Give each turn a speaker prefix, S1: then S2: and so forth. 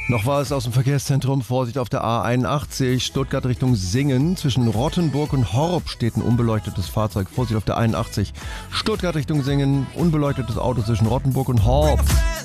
S1: Noch war es aus dem Verkehrszentrum. Vorsicht auf der A81, Stuttgart Richtung Singen. Zwischen Rottenburg und Horb steht ein unbeleuchtetes Fahrzeug. Vorsicht auf der 81, Stuttgart Richtung Singen. Unbeleuchtetes Auto zwischen Rottenburg und Horb.